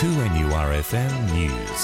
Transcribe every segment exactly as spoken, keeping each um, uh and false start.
two N U R F M News.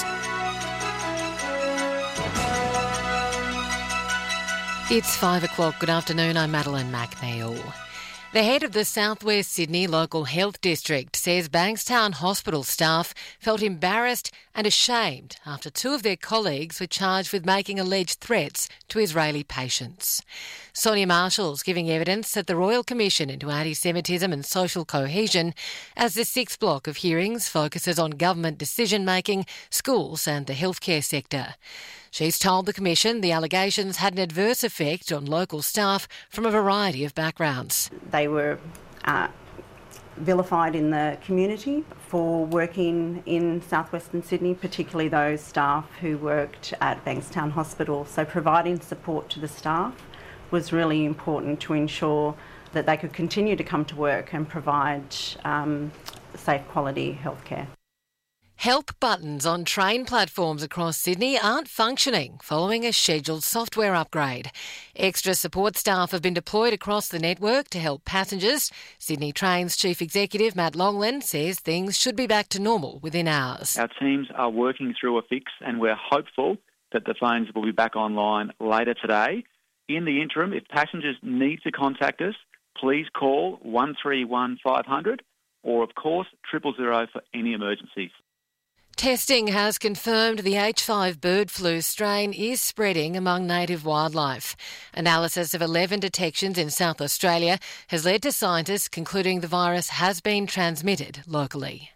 It's five o'clock. Good afternoon. I'm Madeline McNeil. The head of the South West Sydney Local Health District says Bankstown Hospital staff felt embarrassed and ashamed after two of their colleagues were charged with making alleged threats to Israeli patients. Sonia Marshall's giving evidence at the Royal Commission into Anti-Semitism and Social Cohesion as the sixth block of hearings focuses on government decision-making, schools and the healthcare sector. She's told the Commission the allegations had an adverse effect on local staff from a variety of backgrounds. They were uh, vilified in the community for working in southwestern Sydney, particularly those staff who worked at Bankstown Hospital. So providing support to the staff was really important to ensure that they could continue to come to work and provide um, safe quality healthcare. Help buttons on train platforms across Sydney aren't functioning following a scheduled software upgrade. Extra support staff have been deployed across the network to help passengers. Sydney Trains Chief Executive Matt Longland says things should be back to normal within hours. Our teams are working through a fix and we're hopeful that the phones will be back online later today. In the interim, if passengers need to contact us, please call one three one five hundred or, of course, triple zero for any emergencies. Testing has confirmed the H five bird flu strain is spreading among native wildlife. Analysis of eleven detections in South Australia has led to scientists concluding the virus has been transmitted locally.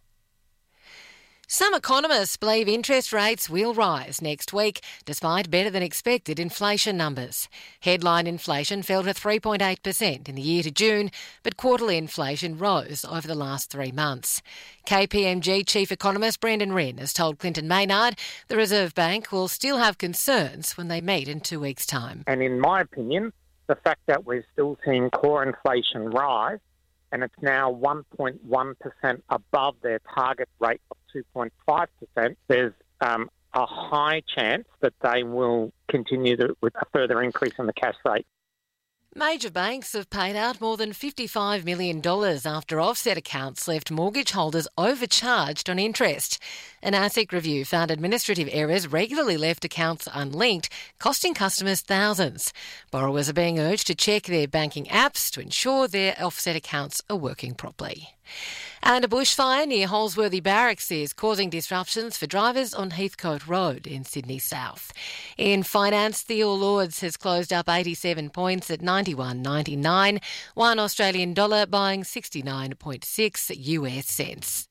Some economists believe interest rates will rise next week, despite better than expected inflation numbers. Headline inflation fell to three point eight percent in the year to June, but quarterly inflation rose over the last three months. K P M G Chief Economist Brendan Wren has told Clinton Maynard the Reserve Bank will still have concerns when they meet in two weeks' time. And in my opinion, the fact that we're still seeing core inflation rise, and it's now one point one percent above their target rate of two point five percent, there's um, a high chance that they will continue to, with a further increase in the cash rate. Major banks have paid out more than fifty-five million dollars after offset accounts left mortgage holders overcharged on interest. An ASIC review found administrative errors regularly left accounts unlinked, costing customers thousands. Borrowers are being urged to check their banking apps to ensure their offset accounts are working properly. And a bushfire near Holsworthy Barracks is causing disruptions for drivers on Heathcote Road in Sydney South. In finance, the All Ords has closed up eighty-seven points at ninety-one ninety-nine, one Australian dollar buying sixty-nine point six U S cents.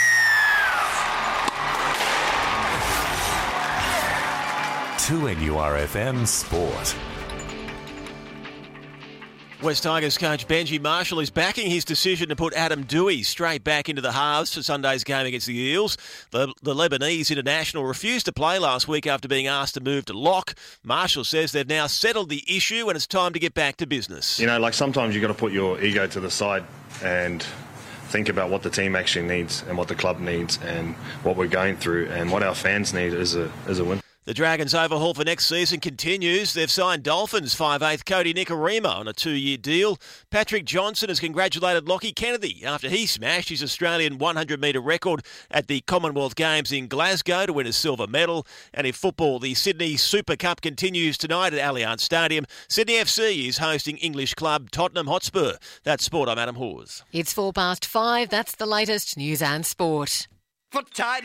two N U R F M Sport. West Tigers coach Benji Marshall is backing his decision to put Adam Doueihi straight back into the halves for Sunday's game against the Eels. The, the Lebanese international refused to play last week after being asked to move to lock. Marshall says they've now settled the issue and it's time to get back to business. You know, like sometimes you've got to put your ego to the side and think about what the team actually needs and what the club needs and what we're going through and what our fans need is a, is a win. The Dragons' overhaul for next season continues. They've signed Dolphins five eighth Cody Nikorima on a two-year deal. Patrick Johnson has congratulated Lockie Kennedy after he smashed his Australian one hundred metre record at the Commonwealth Games in Glasgow to win a silver medal. And in football, the Sydney Super Cup continues tonight at Allianz Stadium. Sydney F C is hosting English club Tottenham Hotspur. That's sport. I'm Adam Hawes. It's four past five. That's the latest news and sport. For time.